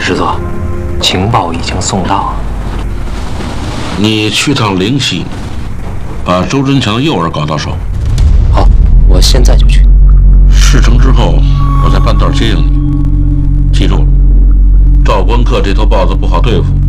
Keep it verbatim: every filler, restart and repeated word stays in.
师座，情报已经送到。 你去趟灵溪，把周真强的诱饵搞到手。 好，我现在就去。 事成之后，我在半道接应你。记住了，赵关客这头豹子不好对付。